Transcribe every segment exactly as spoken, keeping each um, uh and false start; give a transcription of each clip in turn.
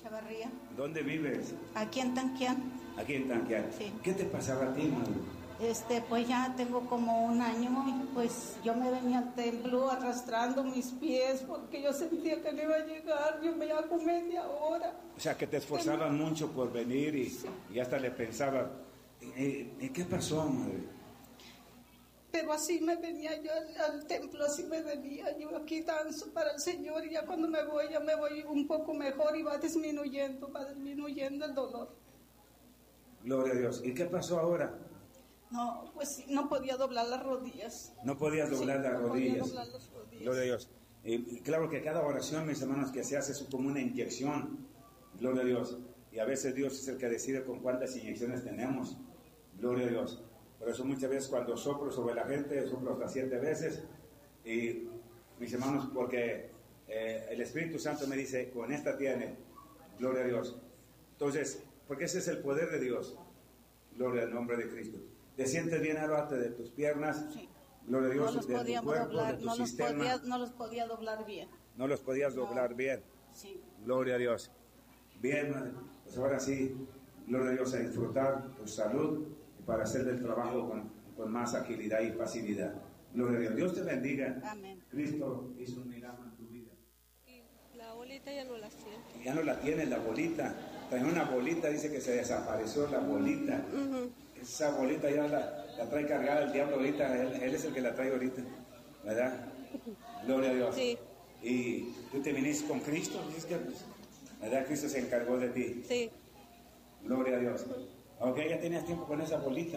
Chavarría. ¿Dónde vives? Aquí en Tanquián. Aquí en Tanquián. Sí. ¿Qué te pasaba a ti, madre? Este, pues ya tengo como un año y pues yo me venía al templo arrastrando mis pies porque yo sentía que no iba a llegar, yo me iba con media hora. O sea, que te esforzaban Tengo... mucho por venir y, sí. y hasta le pensaba, ¿y, y qué pasó, madre? Pero así me venía yo al, al templo, así me venía, yo aquí danzo para el Señor y ya cuando me voy, ya me voy un poco mejor y va disminuyendo, va disminuyendo el dolor. Gloria a Dios. ¿Y qué pasó ahora? No, pues sí, no podía doblar las rodillas. No podías doblar, sí, las, no rodillas. podía doblar las rodillas. Gloria a Dios. Eh, claro que cada oración, mis hermanos, que se hace es como una inyección. Gloria a Dios. Y a veces Dios es el que decide con cuántas inyecciones tenemos. Gloria a Dios. Por eso muchas veces cuando soplo sobre la gente, soplo hasta siete veces. Y mis hermanos, porque eh, el Espíritu Santo me dice, con esta tiene. Gloria a Dios. Entonces, porque ese es el poder de Dios. Gloria al nombre de Cristo. ¿Te sientes bien, Aroate, de tus piernas? Sí. Gloria a Dios, no los de tu cuerpo, doblar, de tu no sistema. Los podía, no los podía doblar bien. No los podías no. doblar bien. Sí. Gloria a Dios. Bien, madre. Pues ahora sí, gloria a Dios, a disfrutar tu salud y para hacer el trabajo con, con más agilidad y facilidad. Gloria a Dios. Dios te bendiga. Amén. Cristo hizo un milagro en tu vida. Y la bolita ya no la siento. Ya no la tiene la bolita. Trae una bolita, dice que se desapareció la bolita. Uh-huh. Esa bolita ya la, la trae cargada el diablo ahorita. Él, él es el que la trae ahorita. ¿Verdad? Gloria a Dios. Sí. Y tú te viniste con Cristo, dices que, ¿verdad? Cristo se encargó de ti. Sí. Gloria a Dios. Ok, ya tenías tiempo con esa bolita.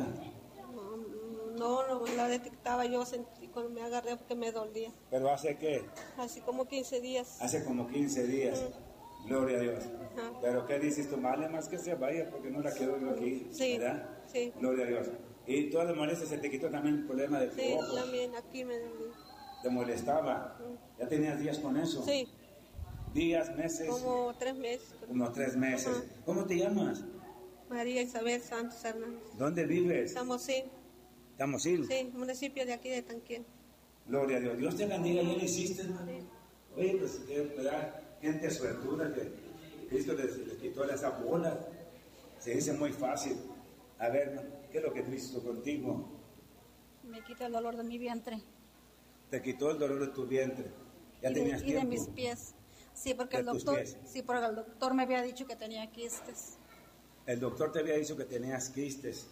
No, no la detectaba, yo sentí cuando me agarré porque me dolía. ¿Pero hace qué? Así como quince días. Hace como quince días. Mm. Gloria a Dios. Ajá. ¿Pero qué dices tú? Vale más que se vaya porque no la quiero yo aquí. Sí, ¿verdad? sí. Gloria a Dios. Y todas las molestias se te quitó también el problema de tu Sí, ojo. también aquí me dolía. ¿Te molestaba? Mm. ¿Ya tenías días con eso? Sí. ¿Días, meses? Como tres meses. Unos tres meses. Ajá. ¿Cómo te llamas? María Isabel Santos Hernández. ¿Dónde vives? Samosín. Tamosil. Sí, municipio de aquí de Tanquián. Gloria a Dios. Dios te bendiga. ¿Ya lo hiciste, hermano? Oye, pues, ¿verdad? Gente suertuda que Cristo les, les quitó esa bola. Se dice muy fácil. A ver, ¿qué es lo que Cristo contigo? Me quita el dolor de mi vientre. Te quitó el dolor de tu vientre. Ya y de, tenías y tiempo. de mis pies. Sí, porque ¿De el tus doctor, pies? sí, porque el doctor me había dicho que tenía quistes. El doctor te había dicho que tenías quistes.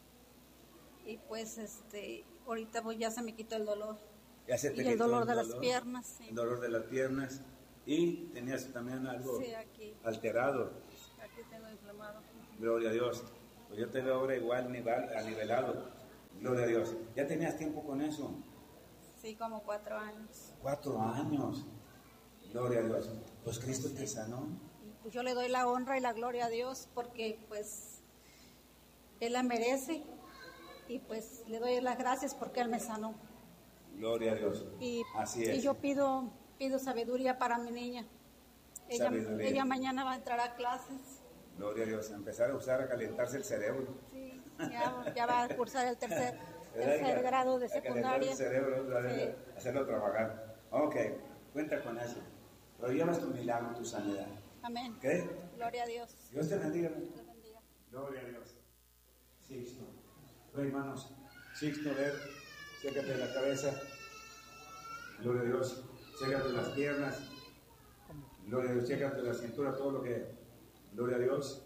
Y pues, este, ahorita pues ya se me quitó el dolor. Ya se te y el quitó dolor el de dolor, las piernas, sí. El dolor de las piernas. Y tenías también algo Sí, aquí. alterado. Aquí tengo inflamado. Gloria a Dios. Pues yo te veo ahora igual nivel, anivelado. Gloria a Dios. ¿Ya tenías tiempo con eso? Sí, como cuatro años. Cuatro años. Gloria a Dios. Pues Cristo te sanó. Y pues yo le doy la honra y la gloria a Dios porque pues Él la merece. Y pues le doy las gracias porque Él me sanó. Gloria a Dios. Y, Así es. y yo pido, pido sabiduría para mi niña. Ella, Sabiduría. ella mañana va a entrar a clases. Gloria a Dios. Empezar a usar, a calentarse el cerebro. Sí, ya, ya va a cursar el tercer, ¿Verdad? tercer grado de A calentar secundaria. el cerebro, otra vez, Sí. hacerlo trabajar. Ok, cuenta con eso. Pero llevas tu milagro, tu sanidad. Amén. ¿Qué? Gloria a Dios. Dios te bendiga. Dios bendiga. Gloria a Dios. Sixto. Pues, hermanos, Sixto, a ver, sécate la cabeza. Gloria a Dios. Sécate las piernas. Gloria a Dios. Sécate la cintura, todo lo que. Gloria a Dios.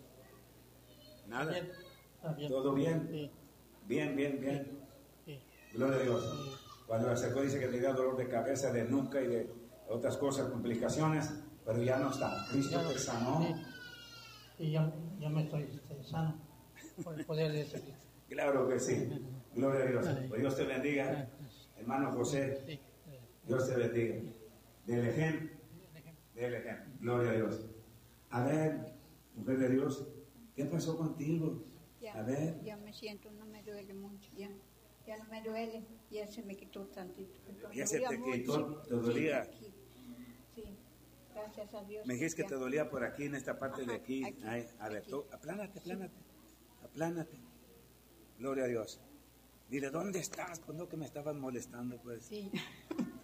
Nada. Bien. Ah, bien. ¿Todo bien? Sí. Bien, bien, bien. Sí. Gloria a Dios. Cuando me acercó dice que tenía dolor de cabeza, de nuca y de otras cosas, complicaciones, pero ya no está. Cristo Ya, te sanó. sí. Sí, ya, ya me estoy este, sano por el poder de ese Cristo. Claro que sí. Gloria a Dios. Pues Dios te bendiga. Hermano José, Sí. Dios te bendiga. Del ejemplo. Del ejemplo. Gloria a Dios. A ver, mujer de Dios, ¿qué pasó contigo? Ya, A ver. ya me siento, no me duele mucho, ya, ya no me duele, ya se me quitó tantito. Ya se Dolía te mucho. quitó, te dolía. Sí, aquí. Sí, gracias a Dios. Me dijiste que ya. te dolía por aquí, en esta parte de Ajá, aquí. aquí, Ay, a ver, aquí. tú, aplánate, aplánate. Aplánate. Gloria a Dios. Dile, ¿dónde estás? Pues no, que me estaban molestando, pues. Sí.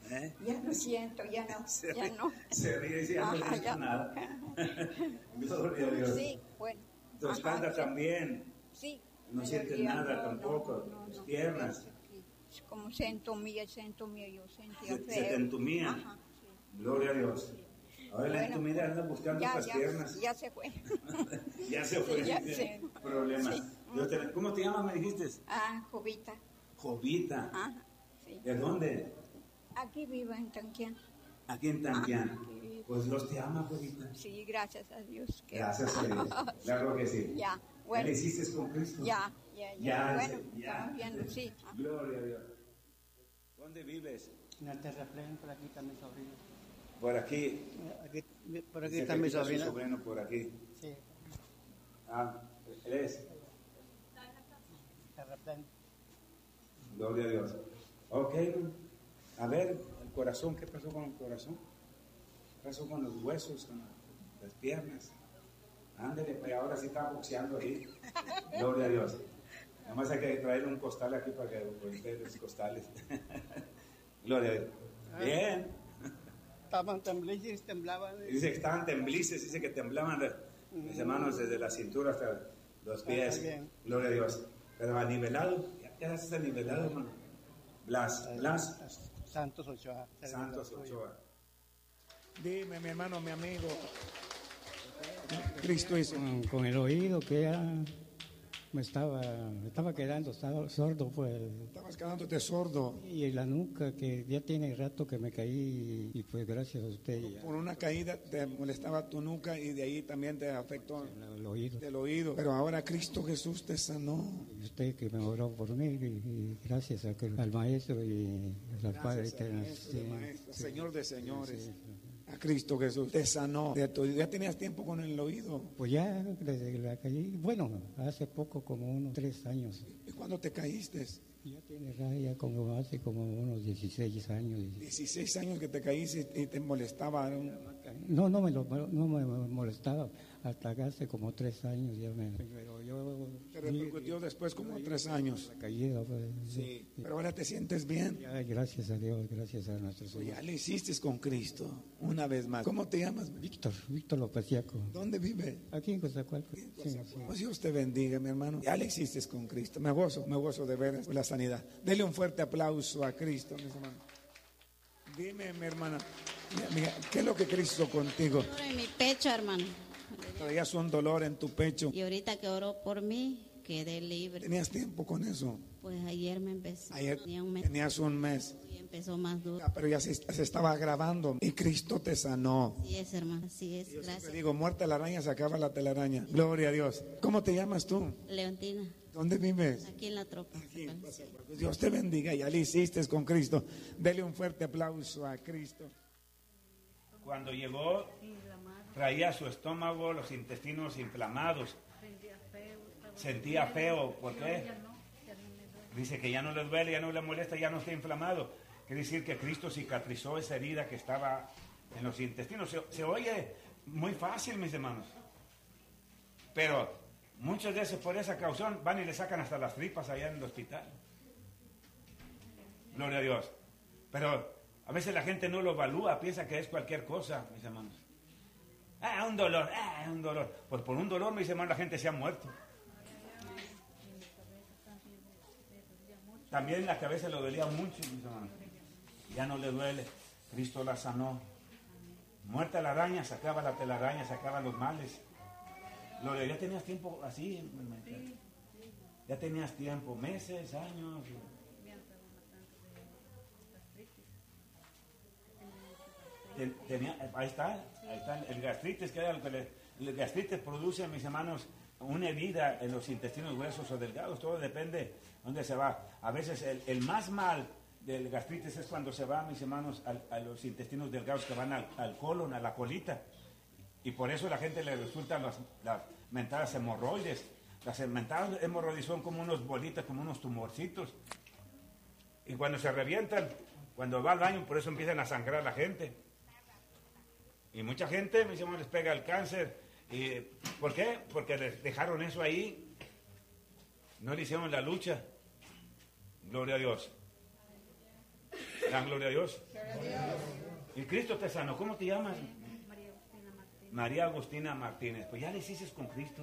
¿Eh? Ya no siento, ya no, Se ya ríe, no. se ríe y dice, ya no Ajá, siento ya. nada. Gloria a Dios. Sí, bueno. Tu Ajá, espalda sí. también. Sí. No me sientes dolía, nada no, tampoco, no, no, tus no. piernas. Sí, como se entumía, se entumía, yo sentía Se, feo. se te entumían. Ajá, sí. Gloria a Dios. Ahora la Bueno, entumida anda buscando ya, otras ya, piernas. ya se fue. Ya se fue. Sí, ya dice, sé. Problemas. Sí. Dios te- ¿Cómo te llamas, me dijiste? Ah, Jovita. Jovita. Ajá, sí. ¿De dónde? Aquí vivo en Tanquián. Aquí en Tanquián. Ajá, aquí vivo. Pues Dios te ama, Jovita. Sí, gracias a Dios. que- Gracias a Dios. Claro que sí. Ya, ¿Ya bueno. le hiciste con Cristo? Ya, ya, ya. Ya, bueno, ya. estamos viendo, sí. Ah. Gloria a Dios. ¿Dónde vives? En el terraplén, por aquí está mi sobrino. Por aquí. Aquí, por aquí Dice está que mi está su sobrino. sobrino por aquí. Sí, Ah, ¿él es? terraplén. Gloria a Dios. Ok. A ver, el corazón, ¿qué pasó con el corazón? ¿Qué pasó con los huesos, con las piernas? Ándale, pues ahora sí está boxeando ahí. Gloria a Dios. Nada más hay que traerle un costal aquí para que golpee los costales. Gloria a Dios. Bien. Estaban temblando, temblaban. Dice que estaban temblices, dice que temblaban mis hermanos desde la cintura hasta los pies. bien. Gloria a Dios. Pero anivelado, ya quedaste anivelado, hermano. Blas, Blas, Santos Ochoa. Santos Ochoa. Dime, mi hermano, mi amigo. Cristo hizo. Con, con el oído que ya me estaba, me estaba quedando estaba sordo, pues. Estabas quedándote sordo Y la nuca, que ya tiene rato que me caí, y pues gracias a usted ya, por una caída, te molestaba tu nuca y de ahí también te afectó el oído. el oído. Pero ahora Cristo Jesús te sanó. Y usted que me oró por mí, y, y gracias a que, al maestro y al Padre Gracias al eterno. Maestro Sí, de maestros, sí, Señor de señores. sí. A Cristo Jesús te sanó. De tu- ya tenías tiempo con el oído. Pues ya desde que la caí, bueno, hace poco, como unos tres años. ¿Y cuando te caíste? Ya tiene raya como hace como unos dieciséis años. dieciséis años que te caíste y te molestaba. No, no me, lo, no me molestaba, hasta que hace como tres años ya me... Pero yo... Te repercutió después como tres años. La caída, pues, Sí, pero ahora te sientes bien. Ya, gracias a Dios, gracias a nuestro Pues Señor. ya le hiciste con Cristo una vez más. ¿Cómo te llamas? Víctor, Víctor Lopeciaco. ¿Dónde vive? Aquí en Cozacualco. Sí, sí. Pues Dios te bendiga, mi hermano. Ya le hiciste con Cristo. Me gozo, me gozo de veras por la sanidad. Dele un fuerte aplauso a Cristo, mis hermanos. Dime, mi hermana, mi amiga, ¿qué es lo que Cristo hizo contigo? Dolor en mi pecho, hermano. Traías un dolor en tu pecho. Y ahorita que oró por mí, quedé libre. ¿Tenías tiempo con eso? Pues ayer me empecé. Ayer Tenía un mes tenías un mes, y empezó más duro. ya, pero ya se, se estaba agravando y Cristo te sanó. Así es, hermano. Así es. Yo siempre Gracias. digo, muerta la araña, se acaba la telaraña. Gloria a Dios. ¿Cómo te llamas tú? Leontina, ¿Dónde vives? aquí en la tropa. Aquí, en Plaza Cuartos. Dios te bendiga, ya le hiciste con Cristo. Dele un fuerte aplauso a Cristo. Cuando llegó, traía su estómago, los intestinos inflamados. Sentía feo. ¿Por qué? Dice que ya no le duele, ya no le molesta, ya no está inflamado. Quiere decir que Cristo cicatrizó esa herida que estaba en los intestinos. Se, se oye muy fácil, mis hermanos. Pero muchas veces por esa causa van y le sacan hasta las tripas allá en el hospital. Gloria a Dios. Pero a veces la gente no lo evalúa, piensa que es cualquier cosa, mis hermanos. Ah, un dolor, ah, un dolor. Pues por un dolor, mis hermanos, la gente se ha muerto. También la cabeza le dolía mucho, mis hermanos. Ya no le duele. Cristo la sanó. Muerta la araña, sacaba la telaraña, sacaba los males. Gloria, ya tenías tiempo así, hermanita. Ya tenías tiempo, meses, años. Ten- Tenía, ahí está, ahí está el gastritis, que era lo que le, el gastritis produce, mis hermanos, una herida en los intestinos gruesos o delgados, todo depende dónde se va. A veces el, el más mal del gastritis es cuando se va, mis hermanos, al, a los intestinos delgados que van al, al colon, a la colita. Y por eso a la gente le resultan las, las mentadas hemorroides. Las mentadas hemorroides son como unos bolitas, como unos tumorcitos. Y cuando se revientan, cuando va al baño, por eso empiezan a sangrar la gente. Y mucha gente, mis hermanos, les pega el cáncer. ¿Y por qué? Porque les dejaron eso ahí. No le hicieron la lucha. Gloria a Dios. ¿Dan gloria a Dios? Y Cristo te sanó. ¿Cómo te llamas? María Agustina Martínez. Pues ya le hiciste con Cristo.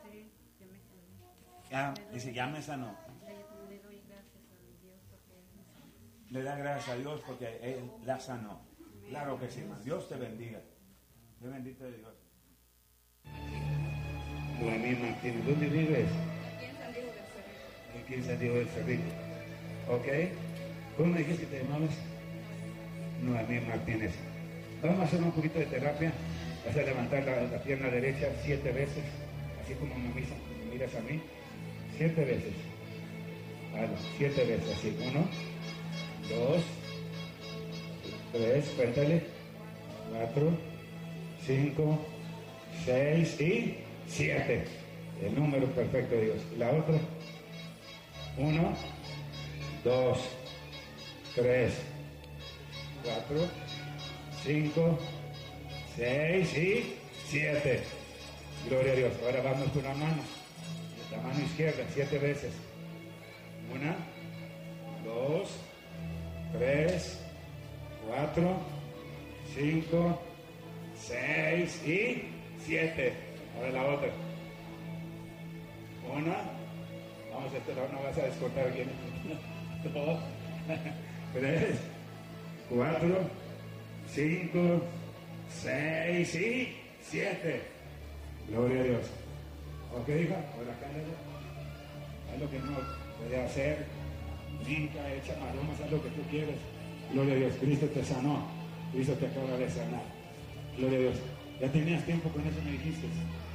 Ya, dice, ya me sanó. Le da gracias a Dios porque Él la sanó. Claro que sí, hermano. Dios te bendiga. Dios bendito de Dios. Noemí Martínez, ¿dónde vives? Aquí en San Diego del Cerrito. Ok. ¿Cómo me dijiste que te llamabas? Noemí Martínez. Vamos a hacer un poquito de terapia. Vas a levantar la, la pierna derecha siete veces, así como me, me miras a mí. Siete veces. Vale, siete veces, así. Uno, dos, tres, cuéntale. Cuatro, cinco, seis y siete. El número perfecto de Dios. La otra. Uno, dos, tres, cuatro, cinco, seis y siete. Gloria a Dios. Ahora vamos con la mano. La mano izquierda, siete veces. Una, dos, tres, cuatro, cinco, seis y siete. Ahora la otra. Una. Vamos a este lado, no vas a descortar bien. Dos, tres, cuatro, cinco, seis y siete. Gloria a Dios. Ok, hija, por acá, haz lo que no puede hacer. Brinca, echa maromas, haz lo que tú quieres. Gloria a Dios. Cristo te sanó. Cristo te acaba de sanar. Gloria a Dios. Ya tenías tiempo con eso, me dijiste.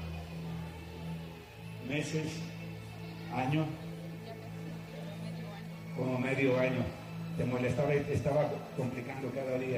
Meses, año, como medio año. Te molestaba y te estaba complicando cada día.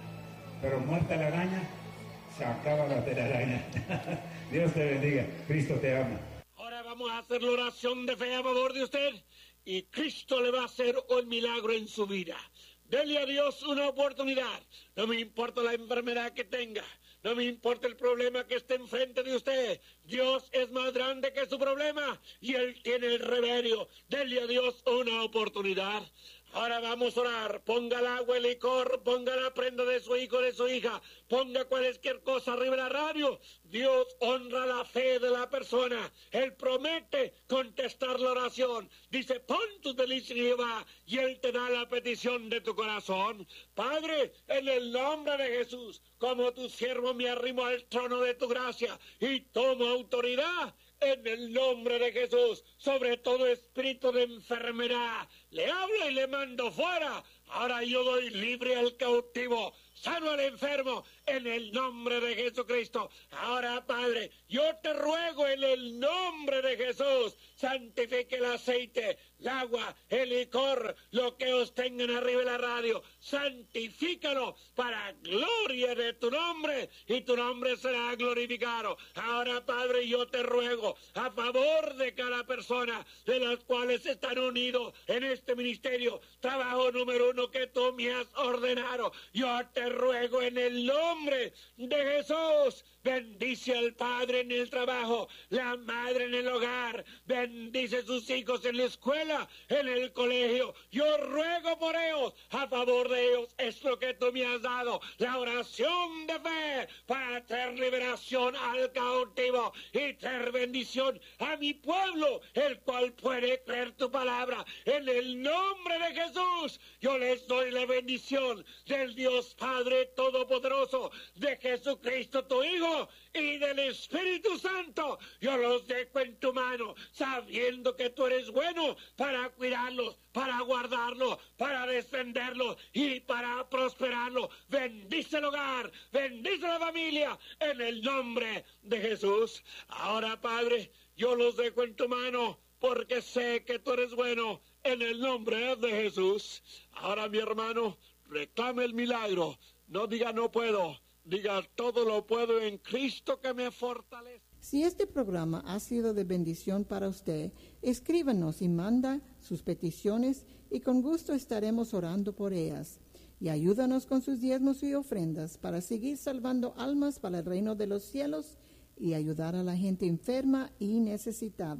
Pero muerta la araña, se acaba la telaraña. Dios te bendiga. Cristo te ama. Ahora vamos a hacer la oración de fe a favor de usted y Cristo le va a hacer un milagro en su vida. Dele a Dios una oportunidad. No me importa la enfermedad que tenga. No me importa el problema que esté enfrente de usted. Dios es más grande que su problema y Él tiene el remedio. Dele a Dios una oportunidad. Ahora vamos a orar. Ponga el agua, el licor, ponga la prenda de su hijo, de su hija, ponga cualquier cosa arriba de la radio. Dios honra la fe de la persona. Él promete contestar la oración. Dice, pon tu delicia en Jehová y Él te da la petición de tu corazón. Padre, en el nombre de Jesús, como tu siervo me arrimo al trono de tu gracia y tomo autoridad. En el nombre de Jesús, sobre todo espíritu de enfermedad, le hablo y le mando fuera. Ahora yo doy libre al cautivo, sano al enfermo, en el nombre de Jesucristo. Ahora, Padre, yo te ruego en el nombre de Jesús, santifique el aceite, el agua, el licor, lo que os tengan arriba de la radio, santifícalo para gloria de tu nombre y tu nombre será glorificado. Ahora, Padre, yo te ruego a favor de cada persona de las cuales están unidos en este ministerio, trabajo número uno que tú me has ordenado. Yo te ruego en el nombre de Jesús, bendice al padre en el trabajo, la madre en el hogar, bendice sus hijos en la escuela, en el colegio. Yo ruego por ellos, a favor de ellos, es lo que tú me has dado, la oración de fe para traer liberación al cautivo y traer bendición a mi pueblo, el cual puede creer tu palabra. En el nombre de Jesús, yo les doy la bendición del Dios Padre Todopoderoso, de Jesucristo tu Hijo y del Espíritu Santo. Yo los dejo en tu mano, sabiendo que tú eres bueno para cuidarlos, para guardarlos, para defenderlos y para prosperarlos. Bendice el hogar, bendice la familia, en el nombre de Jesús. Ahora, Padre, yo los dejo en tu mano, porque sé que tú eres bueno, en el nombre de Jesús. Ahora, mi hermano, reclame el milagro. No diga no puedo, diga todo lo puedo en Cristo que me fortalece. Si este programa ha sido de bendición para usted, escríbanos y manda sus peticiones y con gusto estaremos orando por ellas. Y ayúdanos con sus diezmos y ofrendas para seguir salvando almas para el reino de los cielos y ayudar a la gente enferma y necesitada.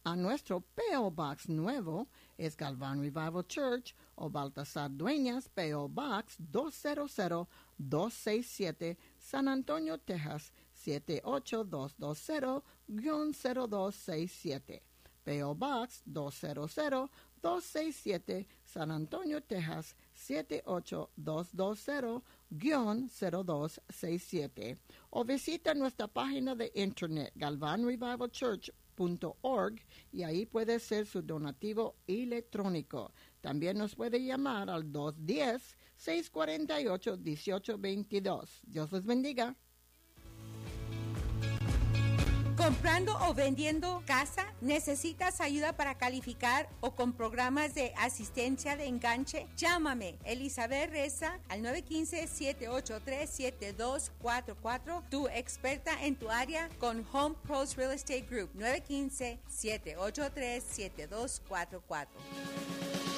a nuestro P O Box nuevo, es Galván Revival Church o Baltasar Dueñas, P O Box dos cero cero dos seis siete, San Antonio, Texas siete ocho dos dos cero cero dos seis siete. P O Box dos cero cero dos seis siete, San Antonio, Texas siete ocho dos dos cero cero dos seis siete. O visita nuestra página de internet galvan revival church punto org y ahí puede ser su donativo electrónico. También nos puede llamar al dos uno cero, seis cuatro ocho, uno ocho dos dos. Dios les bendiga. ¿Comprando o vendiendo casa? ¿Necesitas ayuda para calificar o con programas de asistencia de enganche? Llámame, Elizabeth Reza, al nueve uno cinco, siete ocho tres, siete dos cuatro cuatro, tu experta en tu área con Home Pros Real Estate Group, nueve uno cinco, siete ocho tres, siete dos cuatro cuatro.